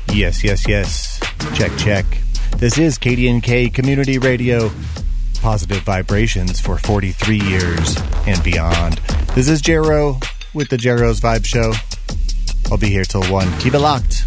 Yes, yes, yes. Check, check. This is KDNK Community Radio. Positive vibrations for 43 years and beyond. This is Jero with the Jero's Vibe Show. I'll be here till 1. Keep it locked.